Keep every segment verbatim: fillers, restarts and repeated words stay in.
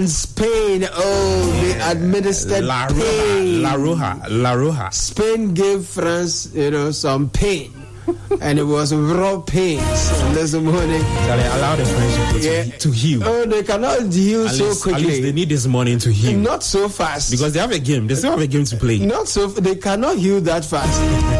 And Spain, oh, they administered La pain. Roja, La Roja, La Roja. Spain gave France, you know, some pain. And it was raw pains this morning. Shall I allow the French yeah. to, to heal? Oh, they cannot heal at so least, quickly. At least they need this morning to heal. Not so fast. Because they have a game. They still have a game to play. Not so. They cannot heal that fast.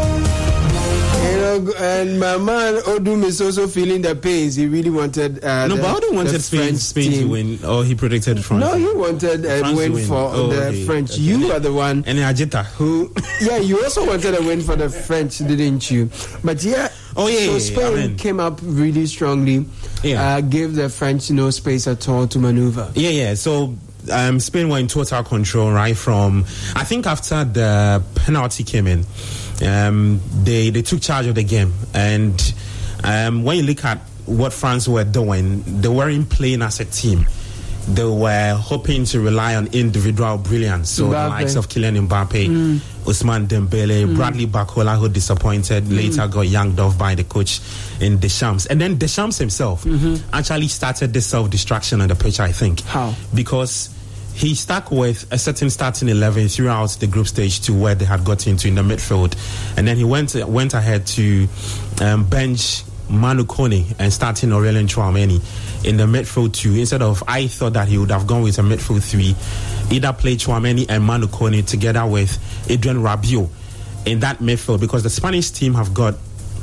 You know, and my man Odum is also feeling the pains. He really wanted. Uh, no, the, but Odum wanted Spain, Spain to win, or he predicted France. No, he wanted a France win, win for oh, the okay. French. Okay. You are the one. And Ajita. Who? Yeah, you also wanted a win for the French, didn't you? But yeah. Oh yeah. So Spain I mean, came up really strongly. Yeah. Uh, gave the French no space at all to maneuver. Yeah, yeah. So. Um, Spain were in total control right from, I think after the penalty came in, um, they they took charge of the game. And um, when you look at what France were doing, they weren't playing as a team. They were hoping to rely on individual brilliance. So Mbappe. The likes of Kylian Mbappe, mm. Ousmane Dembele, mm. Bradley Barcola, who disappointed, mm. later got yanked off by the coach in Deschamps. And then Deschamps himself mm-hmm. actually started this self-destruction on the pitch, I think. How? Because he stuck with a certain starting eleven throughout the group stage to where they had got into in the midfield. And then he went went ahead to um, bench Manu Kone and starting Aurelien Tchouameni in the midfield too. Instead of, I thought that he would have gone with a midfield three, either play Tchouameni and Manu Kone together with Adrien Rabiot in that midfield, because the Spanish team have got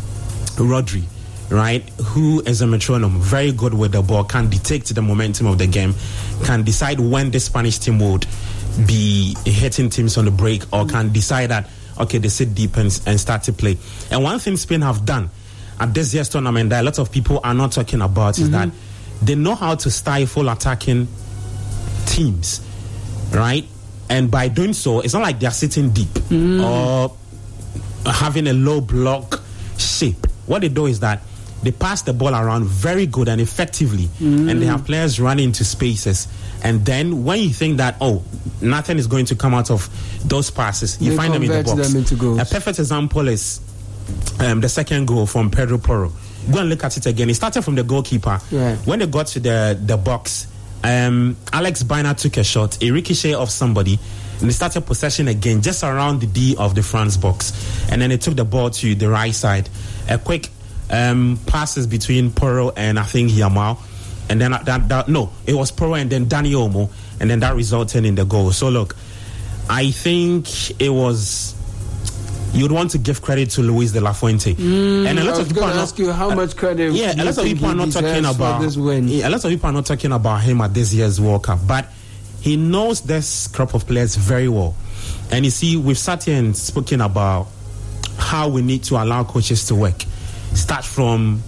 Rodri, right, who is a metronome, very good with the ball, can detect the momentum of the game, can decide when the Spanish team would be hitting teams on the break, or can decide that, okay, they sit deep and, and start to play. And one thing Spain have done at this year's tournament that a lot of people are not talking about mm-hmm. is that they know how to stifle attacking teams, right? And by doing so, it's not like they're sitting deep mm. or having a low block shape. What they do is that they pass the ball around very good and effectively, mm. and they have players running into spaces. And then when you think that, oh, nothing is going to come out of those passes, you they find them in the box. Them into goals. A perfect example is um, the second goal from Pedro Porro. Go and look at it again. It started from the goalkeeper. Right. When they got to the, the box, um, Alex Baina took a shot, a ricochet of somebody, and they started possession again just around the D of the France box. And then they took the ball to the right side. A quick um, passes between Porro and I think Yamal. And then that, that no, it was Porro and then Dani Olmo, and then that resulted in the goal. So look, I think it was, you'd want to give credit to Luis de la Fuente. Mm, and a lot I of people are not, ask you how much credit. Yeah, a lot of people are not talking about this win. Yeah, a lot of people are not talking about him at this year's World Cup, but he knows this crop of players very well. And you see, we've sat here and spoken about how we need to allow coaches to work. Start from,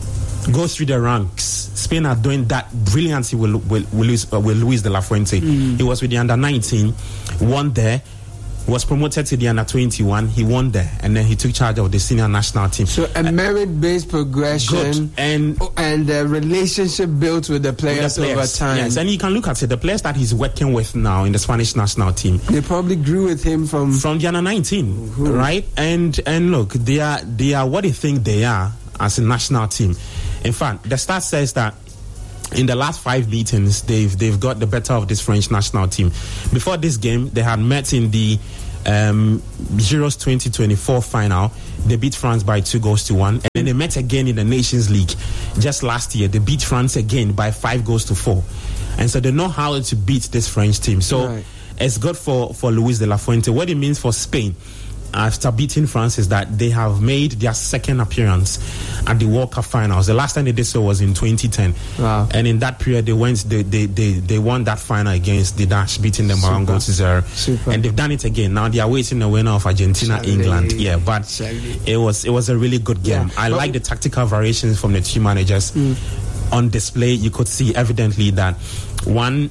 go through the ranks. Spain are doing that brilliantly with, with, with, Luis, uh, with Luis de la Fuente. Mm. He was with the under nineteen, won there, was promoted to the under twenty-one, he won there, and then he took charge of the senior national team. So a uh, merit-based progression good. and and a relationship built with the players, with the players over time. Yes, and you can look at it, the players that he's working with now in the Spanish national team. They probably grew with him from from the under nineteen, mm-hmm. right? And and look, they are they are what they think they are as a national team. In fact, the stat says that in the last five meetings, they've they've got the better of this French national team. Before this game, they had met in the um, Euros twenty twenty-four final. They beat France by two goals to one. And then they met again in the Nations League just last year. They beat France again by five goals to four. And so they know how to beat this French team. So right. it's good for, for Luis de la Fuente. What it means for Spain after beating France is that they have made their second appearance at the World Cup finals. The last time they did so was in twenty ten. Wow. And in that period, they went, they they, they, they won that final against the Dutch, beating them by one goal to zero. Super. And they've done it again. Now they are waiting the winner of Argentina, Saturday. England. Yeah, but Saturday. it was it was a really good game. Yeah. I but like the tactical variations from the two managers mm. on display. You could see evidently that one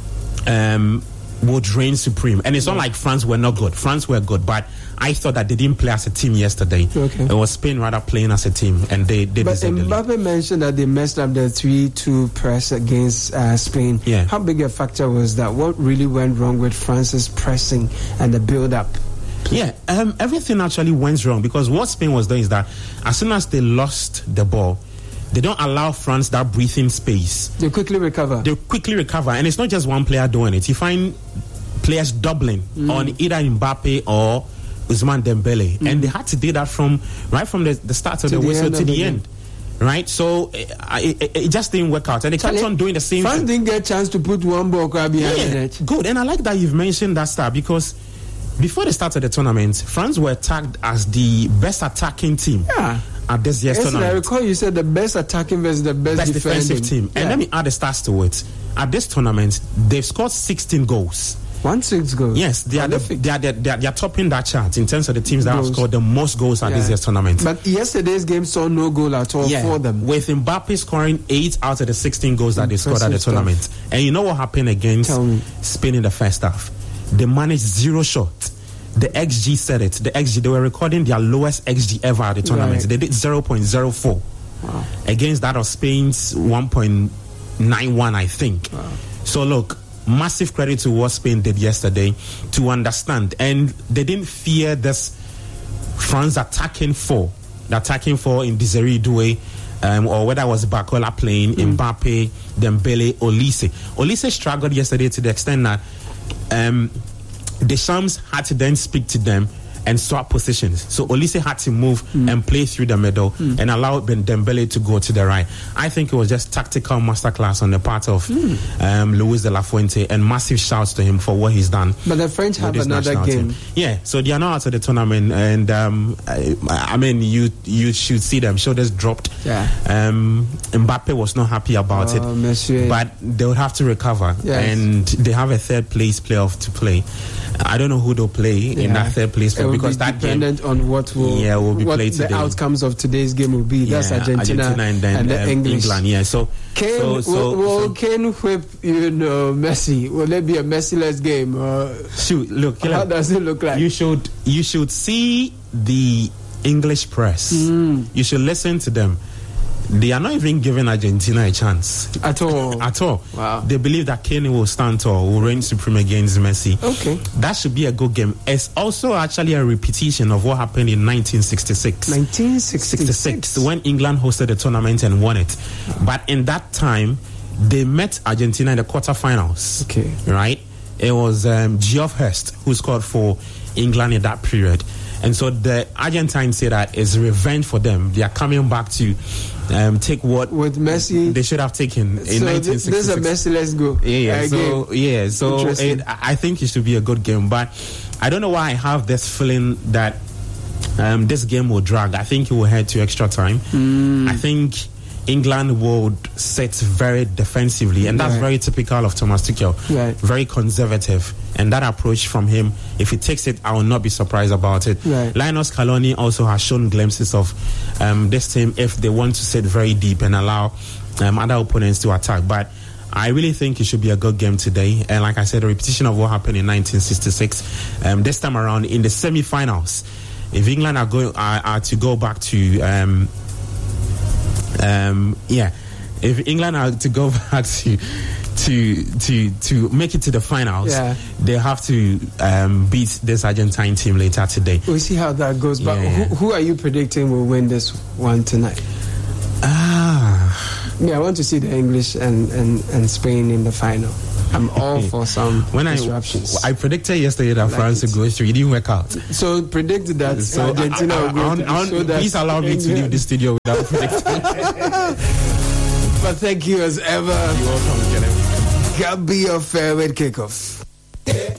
um, would reign supreme. And it's yeah. not like France were not good. France were good, but I thought that they didn't play as a team yesterday. Okay. It was Spain rather playing as a team, and they they But Mbappe mentioned that they messed up the three two press against uh, Spain. Yeah. How big a factor was that? What really went wrong with France's pressing and the build-up? Yeah, um, everything actually went wrong because what Spain was doing is that as soon as they lost the ball, they don't allow France that breathing space. They quickly recover. They quickly recover, and it's not just one player doing it. You find players doubling mm. on either Mbappe or Ousmane Dembele, mm. and they had to do that from right from the, the start of to the, the whistle to the, the end. Right, so it, it, it just didn't work out, and they kept on doing the same France thing. didn't get a chance to put one ball behind yeah, the net. Good, and I like that you've mentioned that star, because before the start of the tournament, France were tagged as the best attacking team yeah. at this year's yes, tournament. I recall you said the best attacking versus the best, best defensive team. Yeah. And let me add the stats to it. At this tournament, they've scored sixteen goals. One six goals. Yes, they are, the, they, are the, they, are, they are topping that chart in terms of the teams that goals. have scored the most goals at yeah. this year's tournament. But yesterday's game saw no goal at all yeah. for them. With Mbappe scoring eight out of the sixteen goals that Impressive they scored at the tournament. Stuff. And you know what happened against Spain in the first half? They managed zero shots. The X G said it. The X G, they were recording their lowest X G ever at the tournament. Right. They did zero point zero four wow. against that of Spain's one point nine one, I think. Wow. So look, massive credit to what Spain did yesterday to understand, and they didn't fear this France attacking four, the attacking four in Desiree Doué, um, or whether it was Barcola playing, mm. Mbappe, Dembele, Olise. Olise struggled yesterday to the extent that um, Deschamps had to then speak to them and swap positions. So Olise had to move mm. and play through the middle mm. and allow Ben Dembele to go to the right. I think it was just tactical masterclass on the part of mm. um, Luis de la Fuente, and massive shouts to him for what he's done. But the French have another game. Team. Yeah, so they are now out of the tournament, and um, I, I mean, you you should see them. Shoulders dropped. Yeah. Um, Mbappe was not happy about oh, it, monsieur. But they would have to recover, yes. and they have a third place playoff to play. I don't know who they'll play yeah. in that third place for, because be that dependent game, on what will yeah will be what played the today. outcomes of today's game will be. Yeah, That's Argentina, Argentina and then and the um, English. England. Yeah, so Kane so, so, will, will so, Kane whip you know Messi? Will it be a Messi-less game? Uh, shoot, look, how like, does it look like? You should you should see the English press. Mm. You should listen to them. They are not even giving Argentina a chance at all. At all. Wow. They believe that Kane will stand tall, will reign supreme against Messi. Okay. That should be a good game. It's also actually a repetition of what happened in nineteen sixty-six. nineteen sixty-six when England hosted the tournament and won it. Wow. But in that time, they met Argentina in the quarterfinals. Okay. Right? It was um, Geoff Hurst who scored for England in that period. And so the Argentines say that it's revenge for them. They are coming back to um, take what with Messi they should have taken in so nineteen sixty-six. This is a Messi, let's go. Yeah, yeah. So yeah, so it, I think it should be a good game. But I don't know why I have this feeling that um, this game will drag. I think it will head to extra time. Mm. I think England would sit very defensively, and that's right. very typical of Thomas Tuchel. Right. Very conservative, and that approach from him, if he takes it, I will not be surprised about it. Right. Lionel Scaloni also has shown glimpses of um, this team if they want to sit very deep and allow um, other opponents to attack. But I really think it should be a good game today. And like I said, a repetition of what happened in nineteen sixty-six. Um, this time around in the semi-finals, if England are going are, are to go back to um, um, yeah, if England are to go back to to to to make it to the finals, yeah. they have to um, beat this Argentine team later today. We'll see how that goes. But yeah. who, who are you predicting will win this one tonight? Ah, yeah, I want to see the English and, and, and Spain in the final. I'm all for some when disruptions. I, I predicted yesterday that like France would go through. It didn't work out. So predict that so Argentina I, I, will go I, through. I, So that please allow me to leave the studio without predicting. But thank you as ever. You're welcome, Kenneth. God be your favorite kickoff.